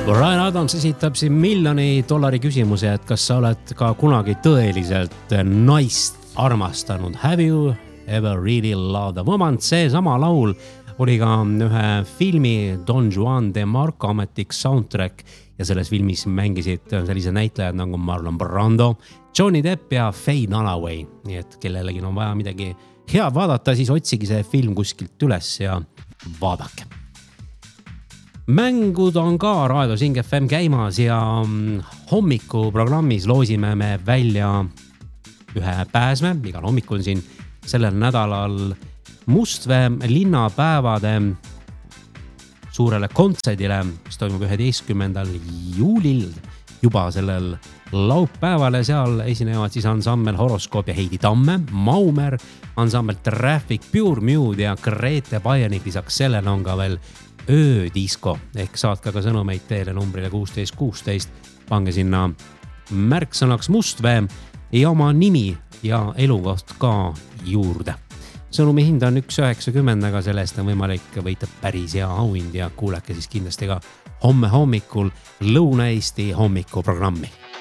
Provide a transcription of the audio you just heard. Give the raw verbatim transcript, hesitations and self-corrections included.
Ryan Adams esitab siin miljoni dollari küsimuse, et kas sa oled ka kunagi tõeliselt naist armastanud. Have you ever really loved a woman? See sama laul oli ka ühe filmi Don Juan de Marco ametlik soundtrack ja selles filmis mängisid sellise näitlejad nagu Marlon Brando, Johnny Depp ja Faye Dunaway. Nii et kellelegi on vaja midagi head vaadata, siis otsigi see film kuskilt üles ja vaadake. Mängud on ka Raadio Sing F M käimas ja hommikuprogrammis loosime me välja ühe pääsme. Igal hommikul siin sellel nädalal Mustvee linnapäevade suurele kontserdile, mis toimub üheteistkümnendal juulil juba sellel laupäeval ja seal esinevad siis ansambel Horoskoop ja Heidi Tamme, Maumer, ansambel Traffic, Pure Mude ja Grete Bajanik. Lisaks sellele on ka veel öödisko ehk saatke ka sõnumeid teile numbrile kuusteist kuusteist. Pange sinna märksõnaks Mustvee ja oma nimi ja elukoht ka juurde. Sõnumi hind on üks üheksakümmend, aga sellest on võimalik võita päris hea auhind ja kuulake siis kindlasti ka homme hommikul Lõuna-Eesti hommikuprogrammi.